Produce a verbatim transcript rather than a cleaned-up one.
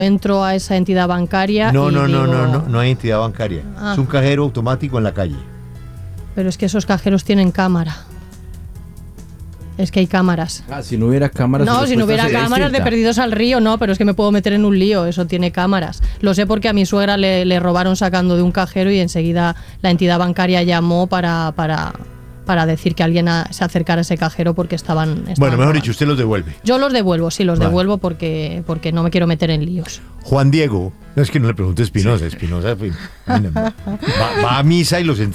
entro a esa entidad bancaria No, y no, no, digo, no, no, no hay entidad bancaria. Ah. Es un cajero automático en la calle. Pero es que esos cajeros tienen cámara. Es que hay cámaras. Ah, si no hubiera cámaras. No, su si no hubiera respuesta sería cámaras de distinta. perdidos al río, no, pero es que me puedo meter en un lío, eso tiene cámaras. Lo sé porque a mi suegra le, le robaron sacando de un cajero y enseguida la entidad bancaria llamó para, para, para decir que alguien a, se acercara a ese cajero porque estaban... estaban Bueno, mejor robando. dicho, usted los devuelve. Yo los devuelvo, sí, los Vale. devuelvo porque, porque no me quiero meter en líos. Juan Diego, no es que no le pregunte a Espinosa, Espinosa pues, va, va a misa y los entrega.